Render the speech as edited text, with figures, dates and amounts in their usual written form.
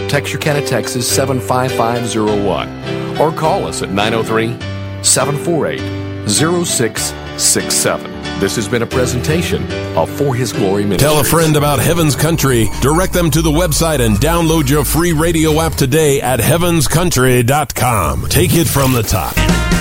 Texarkana, Texas 75501, or call us at 903-748-0667. This has been a presentation of For His Glory Ministries. Tell a friend about Heaven's Country. Direct them to the website and download your free radio app today at heavenscountry.com. Take it from the top.